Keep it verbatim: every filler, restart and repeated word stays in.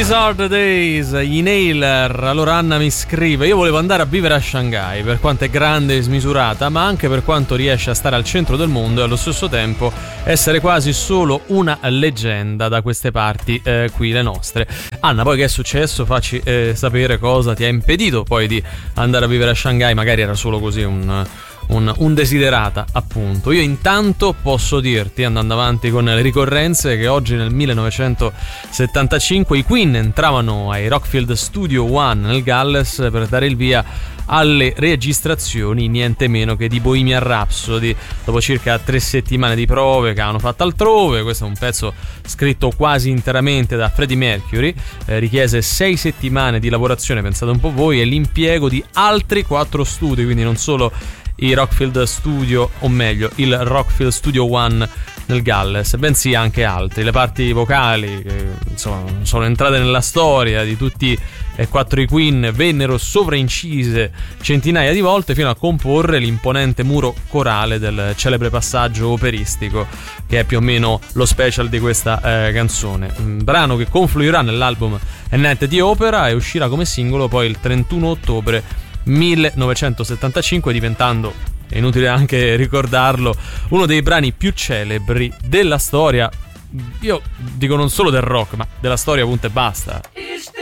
These are the days, i Nailer. Allora Anna mi scrive: io volevo andare a vivere a Shanghai per quanto è grande e smisurata, ma anche per quanto riesce a stare al centro del mondo e allo stesso tempo essere quasi solo una leggenda da queste parti eh, qui le nostre. Anna, poi che è successo? Facci eh, sapere cosa ti ha impedito poi di andare a vivere a Shanghai. Magari era solo così un... Un, un desiderata, appunto. Io intanto posso dirti, andando avanti con le ricorrenze, che oggi nel millenovecentosettantacinque i Queen entravano ai Rockfield Studio One nel Galles per dare il via alle registrazioni niente meno che di Bohemian Rhapsody. Dopo circa tre settimane di prove che hanno fatto altrove, questo è un pezzo scritto quasi interamente da Freddie Mercury, eh, richiese sei settimane di lavorazione, pensate un po' voi, e l'impiego di altri quattro studi, quindi non solo i Rockfield Studio, o meglio il Rockfield Studio One nel Galles, bensì anche altri. Le parti vocali che insomma sono entrate nella storia di tutti e quattro i Queen vennero sovraincise centinaia di volte fino a comporre l'imponente muro corale del celebre passaggio operistico che è più o meno lo special di questa eh, canzone, un brano che confluirà nell'album A Night at the Opera e uscirà come singolo poi il trentuno ottobre millenovecentosettantacinque, diventando, è inutile anche ricordarlo, uno dei brani più celebri della storia, io dico non solo del rock, ma della storia, punto e basta.